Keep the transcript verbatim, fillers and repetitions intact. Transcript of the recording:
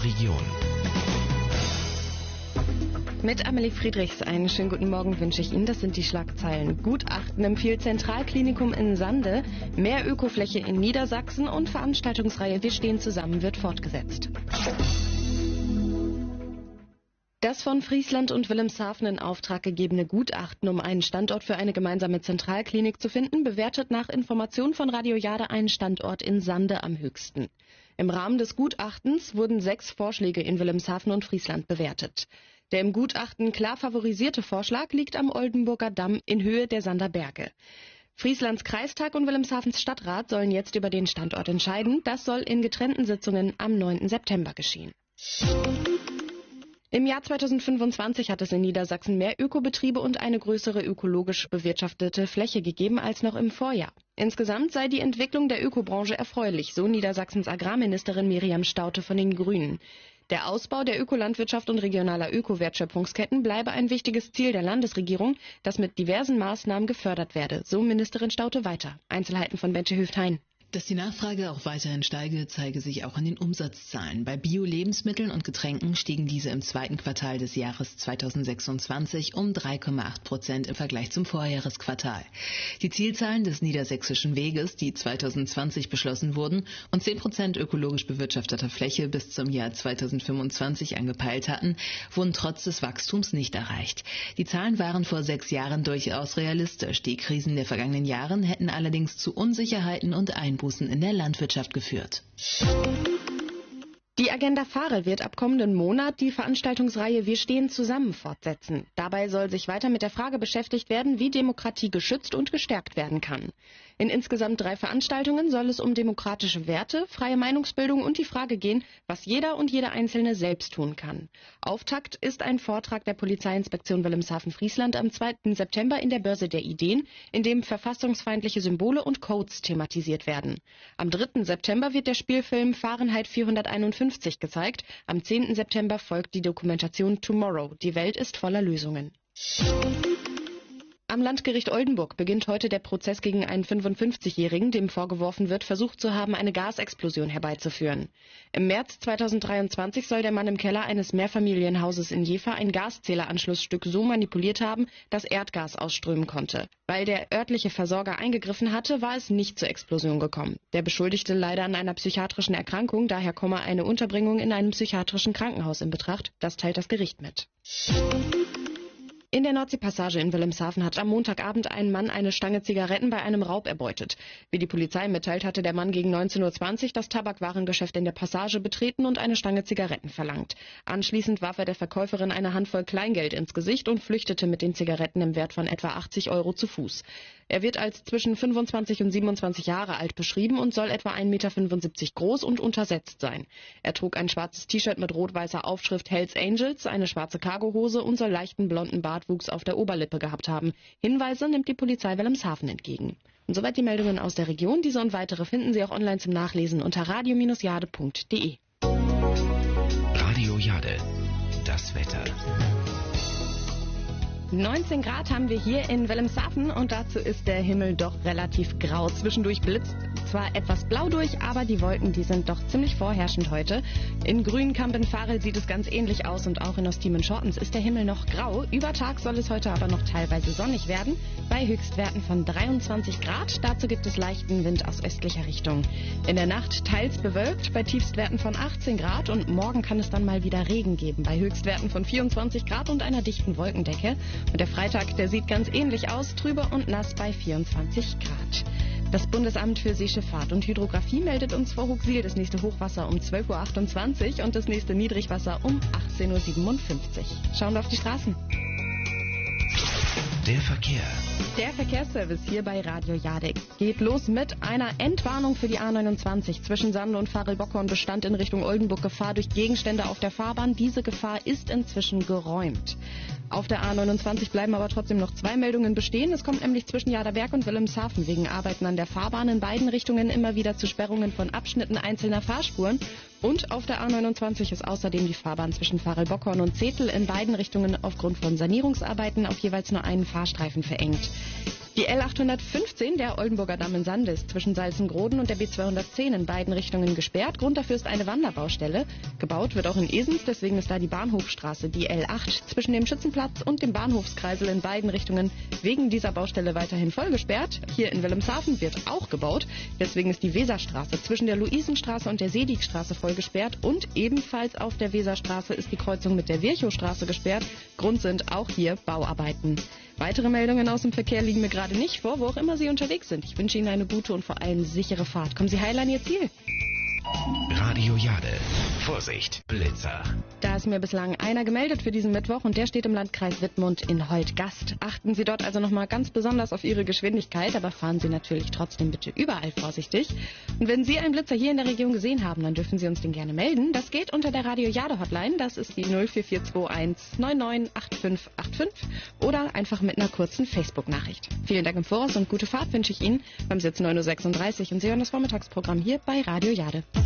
Region. Mit Amelie Friedrichs einen schönen guten Morgen wünsche ich Ihnen. Das sind die Schlagzeilen. Gutachten empfiehlt Zentralklinikum in Sande, mehr Ökofläche in Niedersachsen und Veranstaltungsreihe Wir stehen zusammen wird fortgesetzt. Das von Friesland und Wilhelmshaven in Auftrag gegebene Gutachten, um einen Standort für eine gemeinsame Zentralklinik zu finden, bewertet nach Informationen von Radio Jade einen Standort in Sande am höchsten. Im Rahmen des Gutachtens wurden sechs Vorschläge in Wilhelmshaven und Friesland bewertet. Der im Gutachten klar favorisierte Vorschlag liegt am Oldenburger Damm in Höhe der Sander Berge. Frieslands Kreistag und Wilhelmshavens Stadtrat sollen jetzt über den Standort entscheiden. Das soll in getrennten Sitzungen am neunten September geschehen. Im Jahr zweitausendfünfundzwanzig hat es in Niedersachsen mehr Ökobetriebe und eine größere ökologisch bewirtschaftete Fläche gegeben als noch im Vorjahr. Insgesamt sei die Entwicklung der Ökobranche erfreulich, so Niedersachsens Agrarministerin Miriam Staudte von den Grünen. Der Ausbau der Ökolandwirtschaft und regionaler Ökowertschöpfungsketten bleibe ein wichtiges Ziel der Landesregierung, das mit diversen Maßnahmen gefördert werde, so Ministerin Staudte weiter. Einzelheiten von Bente Hüft-Hein. Dass die Nachfrage auch weiterhin steige, zeige sich auch an den Umsatzzahlen. Bei Bio-Lebensmitteln und Getränken stiegen diese im zweiten Quartal des Jahres zweitausendsechsundzwanzig um drei Komma acht Prozent im Vergleich zum Vorjahresquartal. Die Zielzahlen des Niedersächsischen Weges, die zweitausendzwanzig beschlossen wurden und zehn Prozent ökologisch bewirtschafteter Fläche bis zum Jahr zweitausendfünfundzwanzig angepeilt hatten, wurden trotz des Wachstums nicht erreicht. Die Zahlen waren vor sechs Jahren durchaus realistisch. Die Krisen der vergangenen Jahre hätten allerdings zu Unsicherheiten und Einbußen in der Landwirtschaft geführt. Die Agenda Fahre wird ab kommenden Monat die Veranstaltungsreihe Wir stehen zusammen fortsetzen. Dabei soll sich weiter mit der Frage beschäftigt werden, wie Demokratie geschützt und gestärkt werden kann. In insgesamt drei Veranstaltungen soll es um demokratische Werte, freie Meinungsbildung und die Frage gehen, was jeder und jede Einzelne selbst tun kann. Auftakt ist ein Vortrag der Polizeiinspektion Wilhelmshaven-Friesland am zweiten September in der Börse der Ideen, in dem verfassungsfeindliche Symbole und Codes thematisiert werden. Am dritten September wird der Spielfilm Fahrenheit vierhunderteinundfünfzig gezeigt. Am zehnten September folgt die Dokumentation Tomorrow. Die Welt ist voller Lösungen. Am Landgericht Oldenburg beginnt heute der Prozess gegen einen fünfundfünfzigjährigen, dem vorgeworfen wird, versucht zu haben, eine Gasexplosion herbeizuführen. Im März zweitausenddreiundzwanzig soll der Mann im Keller eines Mehrfamilienhauses in Jever ein Gaszähleranschlussstück so manipuliert haben, dass Erdgas ausströmen konnte. Weil der örtliche Versorger eingegriffen hatte, war es nicht zur Explosion gekommen. Der Beschuldigte leide an einer psychiatrischen Erkrankung, daher komme eine Unterbringung in einem psychiatrischen Krankenhaus in Betracht. Das teilt das Gericht mit. In der Nordseepassage in Wilhelmshaven hat am Montagabend ein Mann eine Stange Zigaretten bei einem Raub erbeutet. Wie die Polizei mitteilt, hatte der Mann gegen neunzehn Uhr zwanzig das Tabakwarengeschäft in der Passage betreten und eine Stange Zigaretten verlangt. Anschließend warf er der Verkäuferin eine Handvoll Kleingeld ins Gesicht und flüchtete mit den Zigaretten im Wert von etwa achtzig Euro zu Fuß. Er wird als zwischen fünfundzwanzig und siebenundzwanzig Jahre alt beschrieben und soll etwa ein Meter fünfundsiebzig groß und untersetzt sein. Er trug ein schwarzes T-Shirt mit rot-weißer Aufschrift Hells Angels, eine schwarze Cargohose und soll leichten blonden Bartwuchs auf der Oberlippe gehabt haben. Hinweise nimmt die Polizei Wilhelmshaven entgegen. Und soweit die Meldungen aus der Region. Diese und weitere finden Sie auch online zum Nachlesen unter radio jade punkt de. Radio Jade, das Wetter. neunzehn Grad haben wir hier in Wilhelmshaven und dazu ist der Himmel doch relativ grau. Zwischendurch blitzt zwar etwas blau durch, aber die Wolken, die sind doch ziemlich vorherrschend heute. In Grünkamp in Farel sieht es ganz ähnlich aus und auch in Ostiemen-Schortens ist der Himmel noch grau. Über Tag soll es heute aber noch teilweise sonnig werden, bei Höchstwerten von dreiundzwanzig Grad. Dazu gibt es leichten Wind aus östlicher Richtung. In der Nacht teils bewölkt, bei Tiefstwerten von achtzehn Grad und morgen kann es dann mal wieder Regen geben, bei Höchstwerten von vierundzwanzig Grad und einer dichten Wolkendecke. Und der Freitag, der sieht ganz ähnlich aus, trübe und nass bei vierundzwanzig Grad. Das Bundesamt für Seeschifffahrt und Hydrographie meldet uns vor Hooghwyl das nächste Hochwasser um zwölf Uhr achtundzwanzig und das nächste Niedrigwasser um achtzehn Uhr siebenundfünfzig. Schauen wir auf die Straßen. Der Verkehr. Der Verkehrsservice hier bei Radio Jade geht los mit einer Entwarnung für die A neunundzwanzig. Zwischen Sande und Farel-Bockhorn bestand in Richtung Oldenburg Gefahr durch Gegenstände auf der Fahrbahn. Diese Gefahr ist inzwischen geräumt. Auf der A neunundzwanzig bleiben aber trotzdem noch zwei Meldungen bestehen. Es kommt nämlich zwischen Jaderberg und Wilhelmshaven wegen Arbeiten an der Fahrbahn in beiden Richtungen immer wieder zu Sperrungen von Abschnitten einzelner Fahrspuren. Und auf der A neunundzwanzig ist außerdem die Fahrbahn zwischen Farel-Bockhorn und Zetel in beiden Richtungen aufgrund von Sanierungsarbeiten auf jeweils nur einen Fahrstreifen verengt. Die L achthundertfünfzehn, der Oldenburger Damm in Sande, ist zwischen Salzengroden und der B zweihundertzehn in beiden Richtungen gesperrt. Grund dafür ist eine Wanderbaustelle. Gebaut wird auch in Esens, deswegen ist da die Bahnhofstraße, die L acht, zwischen dem Schützenplatz und dem Bahnhofskreisel in beiden Richtungen wegen dieser Baustelle weiterhin voll gesperrt. Hier in Wilhelmshaven wird auch gebaut, deswegen ist die Weserstraße zwischen der Luisenstraße und der Seligstraße voll gesperrt und ebenfalls auf der Weserstraße ist die Kreuzung mit der Virchowstraße gesperrt. Grund sind auch hier Bauarbeiten. Weitere Meldungen aus dem Verkehr liegen mir gerade nicht vor, wo auch immer Sie unterwegs sind. Ich wünsche Ihnen eine gute und vor allem sichere Fahrt. Kommen Sie heil an Ihr Ziel. Radio Jade. Vorsicht, Blitzer. Da ist mir bislang einer gemeldet für diesen Mittwoch und der steht im Landkreis Wittmund in Holtgast. Achten Sie dort also nochmal ganz besonders auf Ihre Geschwindigkeit, aber fahren Sie natürlich trotzdem bitte überall vorsichtig. Und wenn Sie einen Blitzer hier in der Region gesehen haben, dann dürfen Sie uns den gerne melden. Das geht unter der Radio Jade Hotline, das ist die null vier vier zwei eins neun neun acht fünf acht fünf oder einfach mit einer kurzen Facebook-Nachricht. Vielen Dank im Voraus und gute Fahrt wünsche ich Ihnen. Wir haben es jetzt neun Uhr sechsunddreißig und Sie hören das Vormittagsprogramm hier bei Radio Jade.